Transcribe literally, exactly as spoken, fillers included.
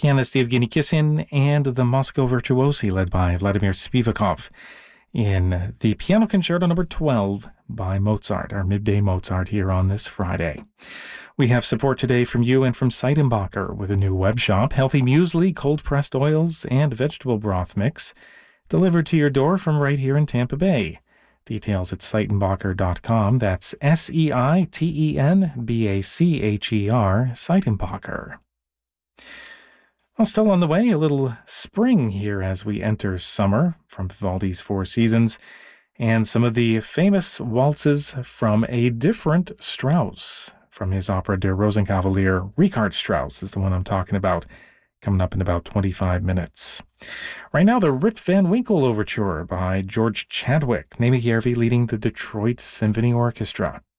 pianist Evgeny Kissin and the Moscow Virtuosi led by Vladimir Spivakov in the Piano Concerto number twelve by Mozart, our midday Mozart here on this Friday. We have support today from you and from Seidenbacher with a new web shop, healthy muesli, cold-pressed oils, and vegetable broth mix delivered to your door from right here in Tampa Bay. Details at Seitenbacher dot com. That's S E I T E N B A C H E R, Seitenbacher. Well, still on the way, a little spring here as we enter summer from Vivaldi's Four Seasons, and some of the famous waltzes from a different Strauss. From his opera Der Rosenkavalier, Richard Strauss is the one I'm talking about, coming up in about twenty-five minutes. Right now, the Rip Van Winkle Overture by George Chadwick, Nemi Järvi leading the Detroit Symphony Orchestra.